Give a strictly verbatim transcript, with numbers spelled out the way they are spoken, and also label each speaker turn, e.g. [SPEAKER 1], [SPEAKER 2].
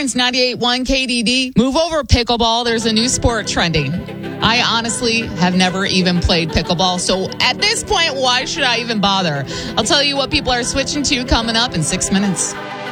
[SPEAKER 1] Torrance, ninety-eight point one K D D. Move over, pickleball. There's a new sport trending. I honestly have never even played pickleball, so at this point, why should I even bother? I'll tell you what people are switching to coming up in six minutes.